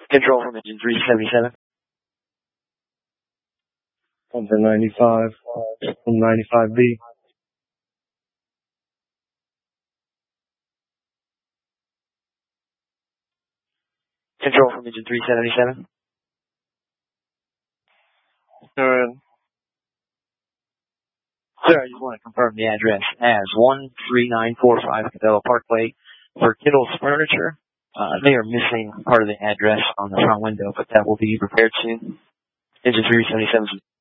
Control from engine 377. Over 95, from 95B. Control from engine 377. Good. Sir, I just want to confirm the address as 13945 Cabela Parkway for Kittle's Furniture. They are missing part of the address on the front window, but that will be repaired soon. Engine 377